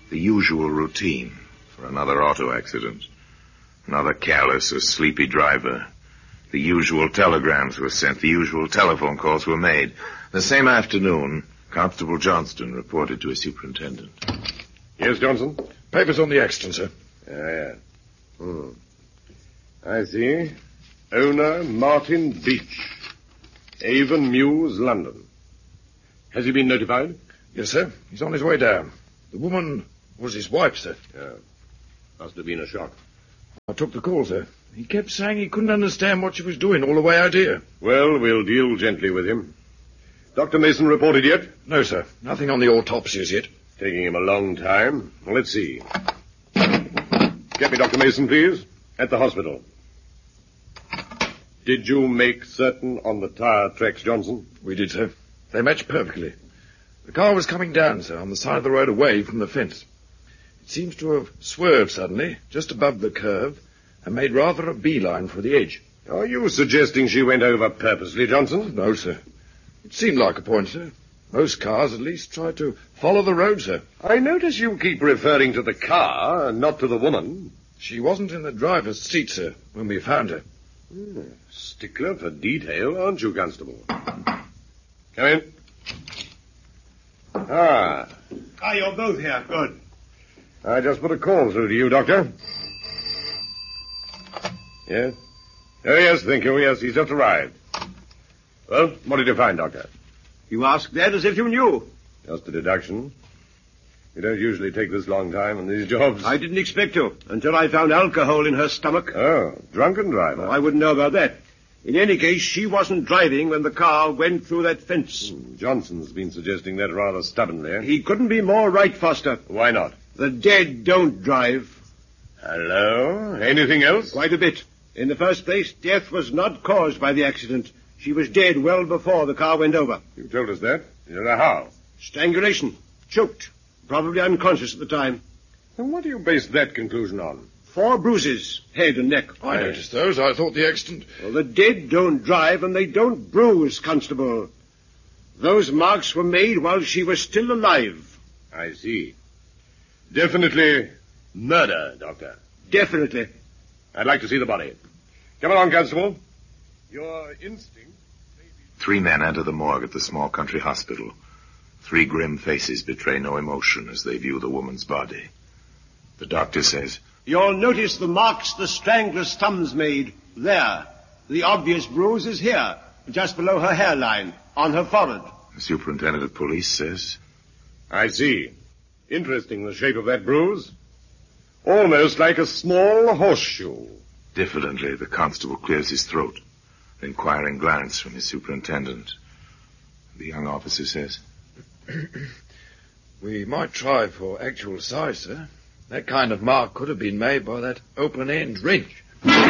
The usual routine for another auto accident. Another careless or sleepy driver. The usual telegrams were sent. The usual telephone calls were made. The same afternoon, Constable Johnston reported to his superintendent. Yes, Johnson? Papers on the accident, sir. Yeah. I see. Owner Martin Beach. Avon Mews, London. Has he been notified? Yes, sir. He's on his way down. The woman was his wife, sir. Yeah. Must have been a shock. I took the call, sir. He kept saying he couldn't understand what she was doing all the way out here. Well, we'll deal gently with him. Dr. Mason reported yet? No, sir. Nothing on the autopsy as yet. Taking him a long time. Well, let's see. Get me Dr. Mason, please. At the hospital. Did you make certain on the tire tracks, Johnson? We did, sir. They matched perfectly. The car was coming down, sir, on the side of the road away from the fence. It seems to have swerved suddenly, just above the curve, and made rather a beeline for the edge. Are you suggesting she went over purposely, Johnson? No, sir. It seemed like a point, sir. Most cars, at least, try to follow the road, sir. I notice you keep referring to the car and not to the woman. She wasn't in the driver's seat, sir, when we found her. Stickler for detail, aren't you, Constable? Come in. You're both here. Good. I just put a call through to you, Doctor. Yes? Oh, yes, thank you. Yes, he's just arrived. Well, what did you find, Doctor? You ask that as if you knew. Just a deduction. You don't usually take this long time on these jobs. I didn't expect to, until I found alcohol in her stomach. Oh, drunken driver. I wouldn't know about that. In any case, she wasn't driving when the car went through that fence. Johnson's been suggesting that rather stubbornly. He couldn't be more right, Foster. Why not? The dead don't drive. Hello? Anything else? Quite a bit. In the first place, death was not caused by the accident. She was dead well before the car went over. You told us that. You know how? Strangulation. Choked. Probably unconscious at the time. And what do you base that conclusion on? 4 bruises, head and neck. I noticed those. I thought the accident... Well, the dead don't drive and they don't bruise, Constable. Those marks were made while she was still alive. I see. Definitely murder, Doctor. Definitely. I'd like to see the body. Come along, Constable. Your instinct... 3 men enter the morgue at the small country hospital. 3 grim faces betray no emotion as they view the woman's body. The doctor says... You'll notice the marks the strangler's thumbs made there. The obvious bruise is here, just below her hairline, on her forehead. The superintendent of police says... I see. Interesting, the shape of that bruise. Almost like a small horseshoe. Diffidently, the constable clears his throat. An inquiring glance from his superintendent. The young officer says... We might try for actual size, sir. That kind of mark could have been made by that open-end wrench.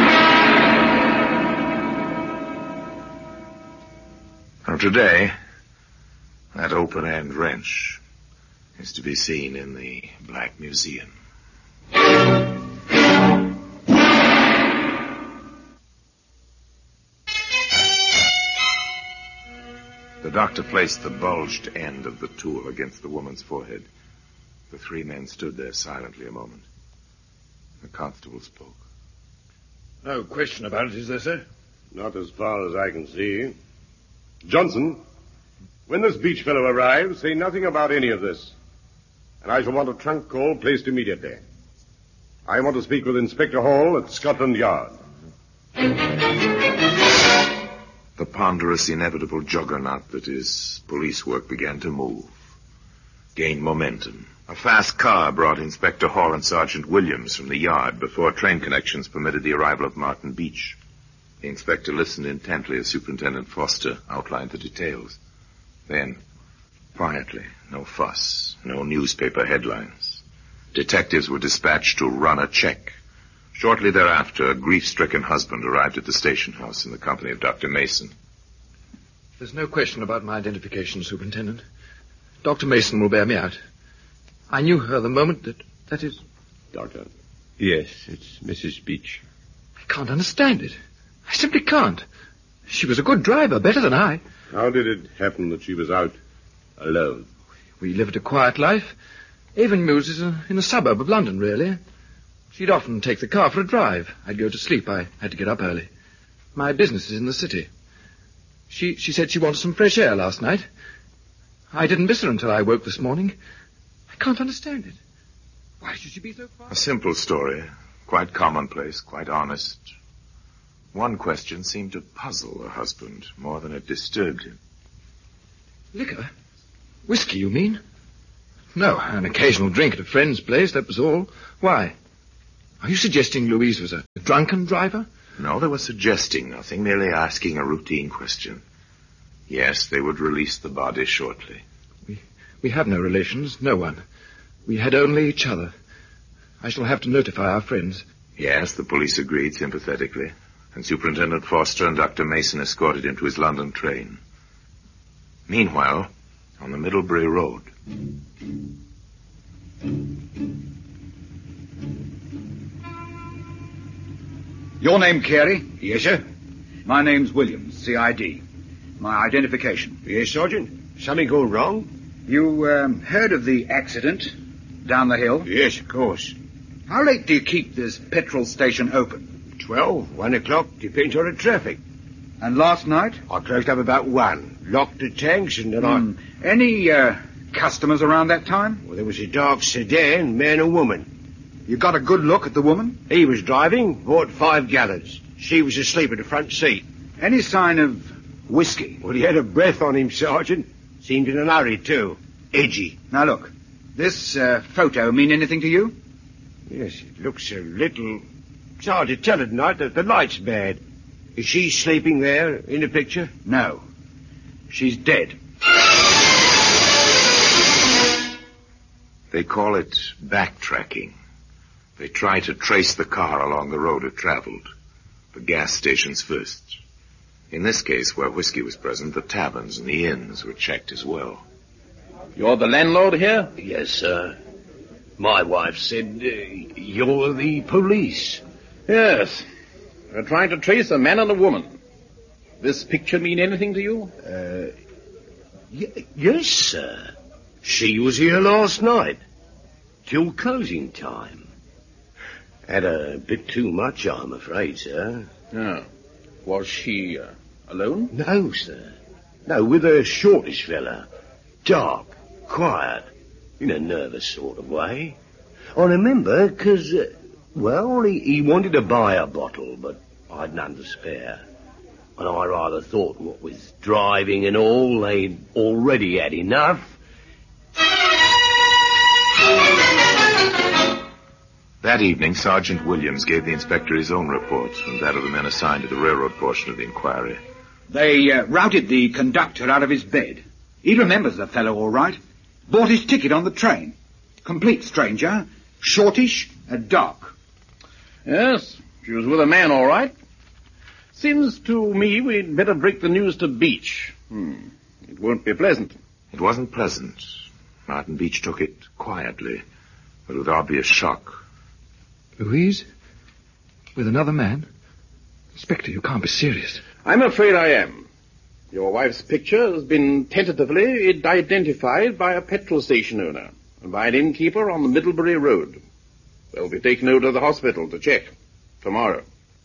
Now today, that open-end wrench is to be seen in the Black Museum. The doctor placed the bulged end of the tool against the woman's forehead. The 3 men stood there silently a moment. The constable spoke. No question about it, is there, sir? Not as far as I can see. Johnson, when this Beach fellow arrives, say nothing about any of this. And I shall want a trunk call placed immediately. I want to speak with Inspector Hall at Scotland Yard. The ponderous, inevitable juggernaut that is police work began to move, gained momentum. A fast car brought Inspector Hall and Sergeant Williams from the yard before train connections permitted the arrival of Martin Beach. The inspector listened intently as Superintendent Foster outlined the details. Then, quietly, no fuss, no newspaper headlines. Detectives were dispatched to run a check. Shortly thereafter, a grief-stricken husband arrived at the station house in the company of Dr. Mason. There's no question about my identification, Superintendent. Dr. Mason will bear me out. I knew her the moment that is... Doctor. Yes, it's Mrs. Beach. I can't understand it. I simply can't. She was a good driver, better than I. How did it happen that she was out alone? We lived a quiet life. Avon Mews is in a suburb of London, really. She'd often take the car for a drive. I'd go to sleep. I had to get up early. My business is in the city. She said she wanted some fresh air last night. I didn't miss her until I woke this morning. I can't understand it. Why should she be so far? A simple story. Quite commonplace, quite honest. One question seemed to puzzle her husband more than it disturbed him. Liquor? Whiskey, you mean? No, an occasional drink at a friend's place, that was all. Why? Are you suggesting Louise was a drunken driver? No, they were suggesting nothing, merely asking a routine question. Yes, they would release the body shortly. We have no relations, no one. We had only each other. I shall have to notify our friends. Yes, the police agreed sympathetically, and Superintendent Foster and Dr. Mason escorted him to his London train. Meanwhile, on the Middlebury Road. Your name, Carey? Yes, sir. My name's Williams, CID. My identification. Yes, Sergeant. Something gone wrong? You heard of the accident down the hill? Yes, of course. How late do you keep this petrol station open? 12, 1 o'clock, depends on the traffic. And last night? I closed up about 1, locked the tanks, and then Any customers around that time? Well, there was a dark sedan, man and woman. You got a good look at the woman? He was driving, bought 5 gallons. She was asleep in the front seat. Any sign of whiskey? Well, he had a breath on him, Sergeant. Seemed in a hurry, too. Edgy. Now, look. This photo mean anything to you? Yes, it looks a little... It's hard to tell at night. The light's bad. Is she sleeping there in the picture? No. She's dead. They call it backtracking. They try to trace the car along the road it traveled. The gas stations first. In this case, where whiskey was present, the taverns and the inns were checked as well. You're the landlord here? Yes, sir. My wife said you're the police. Yes. We're trying to trace a man and a woman. This picture mean anything to you? Yes, sir. She was here last night. Till closing time. Had a bit too much, I'm afraid, sir. Oh. Was she alone? No, sir. No, with a shortish fella. Dark, quiet, in a nervous sort of way. I remember, because, he wanted to buy a bottle, but I'd none to spare. And I rather thought what with driving and all, they'd already had enough. That evening, Sergeant Williams gave the inspector his own report and that of the men assigned to the railroad portion of the inquiry. They routed the conductor out of his bed. He remembers the fellow all right. Bought his ticket on the train. Complete stranger. Shortish and dark. Yes, she was with a man, all right. Seems to me we'd better break the news to Beach. It won't be pleasant. It wasn't pleasant. Martin Beach took it quietly, but with obvious shock. Louise? With another man? Inspector, you can't be serious. I'm afraid I am. Your wife's picture has been tentatively identified by a petrol station owner and by an innkeeper on the Middlebury Road. They'll be taken over to the hospital to check tomorrow.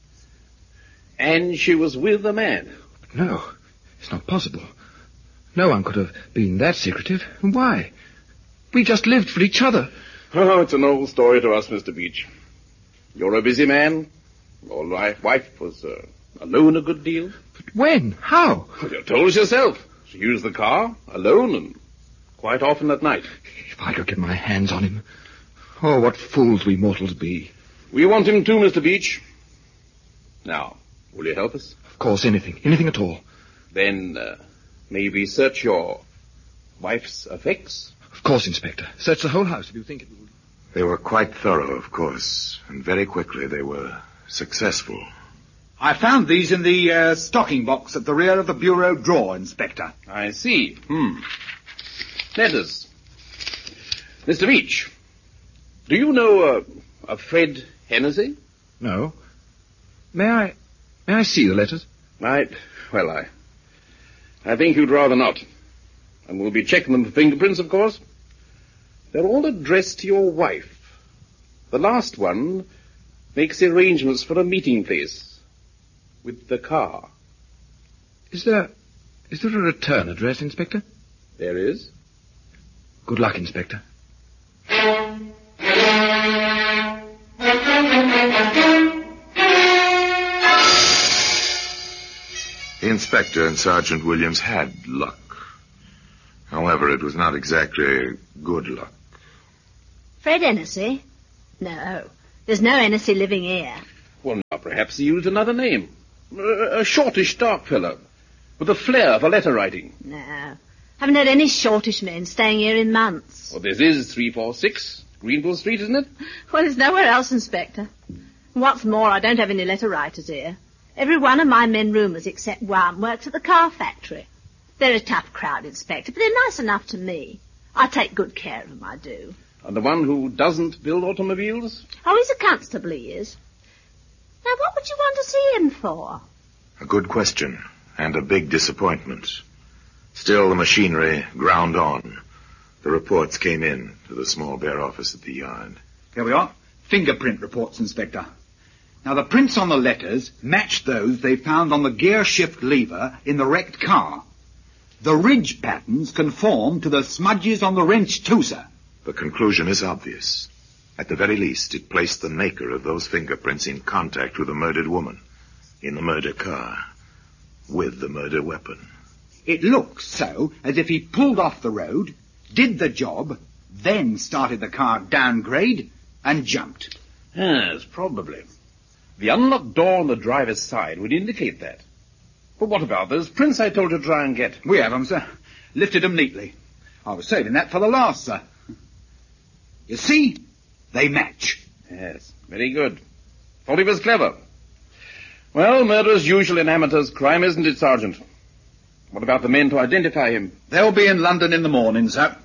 And she was with a man. But no, it's not possible. No one could have been that secretive. And why? We just lived for each other. Oh, it's an old story to us, Mr. Beach. You're a busy man. Your wife was alone a good deal. But when? How? Well, you told us yourself. She used the car alone and quite often at night. If I could get my hands on him. Oh, what fools we mortals be. We want him too, Mr. Beach. Now, will you help us? Of course, anything. Anything at all. Then, may we search your wife's effects? Of course, Inspector. Search the whole house if you think it will. They were quite thorough, of course, and very quickly they were successful. I found these in the stocking box at the rear of the bureau drawer, Inspector. I see. Letters. Mr. Beach, do you know a Fred Hennessy? No. May I see the letters? I think you'd rather not. And we'll be checking them for fingerprints, of course. They're all addressed to your wife. The last one makes the arrangements for a meeting place with the car. Is there a return address, Inspector? There is. Good luck, Inspector. The inspector and Sergeant Williams had luck. However, it was not exactly good luck. Fred Hennessy? No, there's no Hennessy living here. Well, now perhaps he used another name. A shortish, dark fellow, with a flair for letter writing. No, haven't had any shortish men staying here in months. Well, this is 346 Greenville Street, isn't it? Well, there's nowhere else, Inspector. What's more, I don't have any letter writers here. Every one of my men roomers except one works at the car factory. They're a tough crowd, Inspector, but they're nice enough to me. I take good care of them, I do. And the one who doesn't build automobiles? Oh, he's a constable, he is. Now, what would you want to see him for? A good question, and a big disappointment. Still, the machinery ground on. The reports came in to the small bare office at the yard. Here we are. Fingerprint reports, Inspector. Now, the prints on the letters match those they found on the gear shift lever in the wrecked car. The ridge patterns conform to the smudges on the wrench, too, sir. The conclusion is obvious. At the very least, it placed the maker of those fingerprints in contact with the murdered woman, in the murder car, with the murder weapon. It looks so as if he pulled off the road, did the job, then started the car downgrade and jumped. Yes, probably. The unlocked door on the driver's side would indicate that. But what about those prints I told you to try and get? We have them, sir. Lifted them neatly. I was saving that for the last, sir. You see? They match. Yes, very good. Thought he was clever. Well, murder's usual in amateurs' crime, isn't it, Sergeant? What about the men to identify him? They'll be in London in the morning, sir.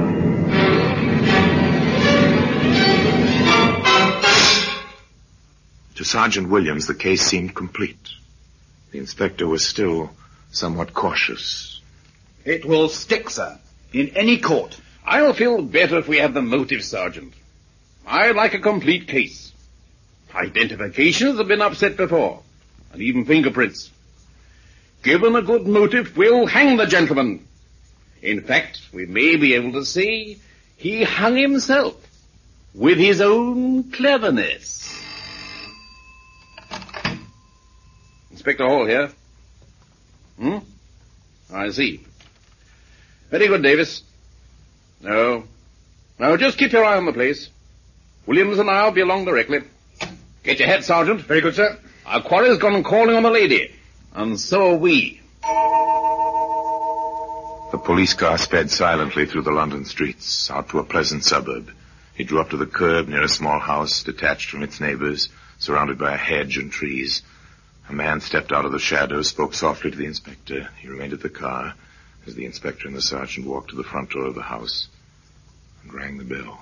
To Sergeant Williams, the case seemed complete. The inspector was still somewhat cautious. It will stick, sir, in any court. I'll feel better if we have the motive, Sergeant. I like a complete case. Identifications have been upset before, and even fingerprints. Given a good motive, we'll hang the gentleman. In fact, we may be able to say he hung himself with his own cleverness. Inspector Hall here. I see. Very good, Davis. No, just keep your eye on the place. Williams and I'll be along directly. Get your hat, Sergeant. Very good, sir. Our quarry's gone calling on the lady, and so are we. The police car sped silently through the London streets, out to a pleasant suburb. It drew up to the curb near a small house, detached from its neighbors, surrounded by a hedge and trees. A man stepped out of the shadows, spoke softly to the inspector. He remained at the car as the inspector and the sergeant walked to the front door of the house and rang the bell.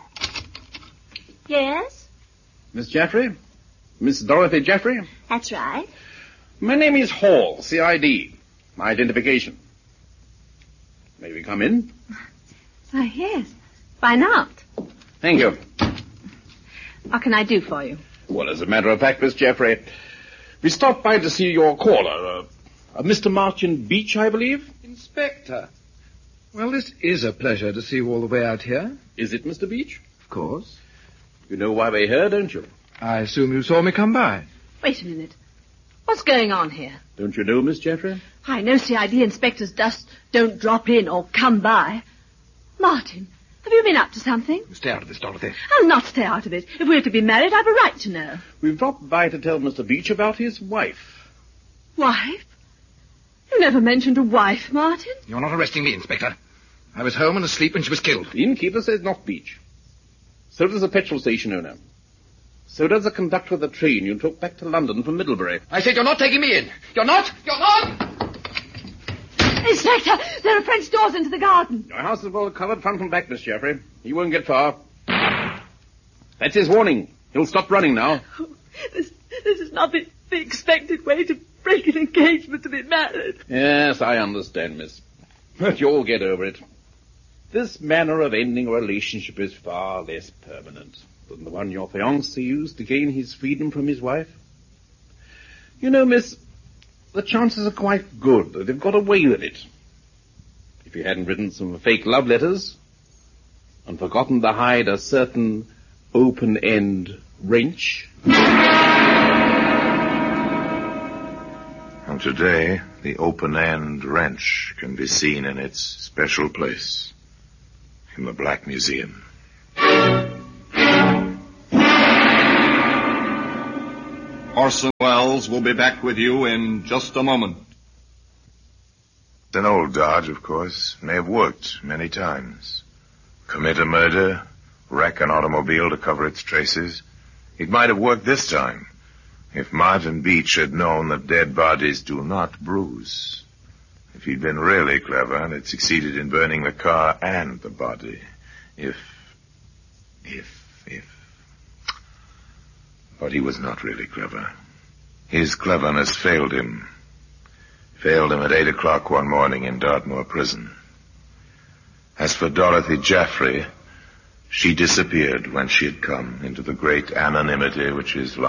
Yes? Miss Jaffrey? Miss Dorothy Jaffrey? That's right. My name is Hall, CID. My identification. May we come in? Why, yes. Why not? Thank you. What can I do for you? Well, as a matter of fact, Miss Jaffrey, we stopped by to see your caller, Mr. Martin Beach, I believe. Inspector. Well, this is a pleasure to see you all the way out here. Is it, Mr. Beach? Of course. You know why we're here, don't you? I assume you saw me come by. Wait a minute. What's going on here? Don't you know, Miss Jaffrey? I know CID inspectors just don't drop in or come by. Martin, have you been up to something? Stay out of this, Dorothy. I'll not stay out of it. If we're to be married, I've a right to know. We've dropped by to tell Mr. Beach about his wife. Wife? You never mentioned a wife, Martin. You're not arresting me, Inspector. I was home and asleep when she was killed. The innkeeper says not Beach. So does the petrol station owner. So does the conductor of the train you took back to London from Middlebury. I said you're not taking me in. You're not! You're not! Inspector, there are French doors into the garden. Your house is well covered front and back, Miss Jaffrey. He won't get far. That's his warning. He'll stop running now. Oh, this is not the expected way to break an engagement to be married. Yes, I understand, miss. But you'll get over it. This manner of ending a relationship is far less permanent than the one your fiancé used to gain his freedom from his wife. You know, miss, the chances are quite good that they've got away with it. If you hadn't written some fake love letters and forgotten to hide a certain open-end wrench. And today, the open-end wrench can be seen in its special place in the Black Museum. Orson Welles will be back with you in just a moment. It's an old dodge, of course. May have worked many times. Commit a murder, wreck an automobile to cover its traces. It might have worked this time if Martin Beach had known that dead bodies do not bruise. If he'd been really clever and had succeeded in burning the car and the body. But he was not really clever. His cleverness failed him. Failed him at 8 o'clock one morning in Dartmoor prison. As for Dorothy Jaffrey, she disappeared when she had come into the great anonymity which is life.